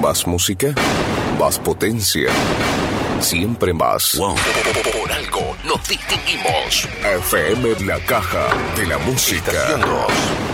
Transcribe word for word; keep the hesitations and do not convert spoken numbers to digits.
Más música, más potencia, siempre más. Wow. Por algo nos distinguimos. F M La Caja de la Música. Estación dos.